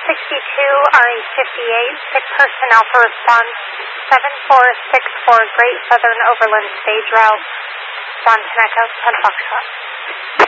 RE58, sick person Alpha response 7464 Great Southern Overland Stage Route, Johnson Echo, 10 Foxtrot.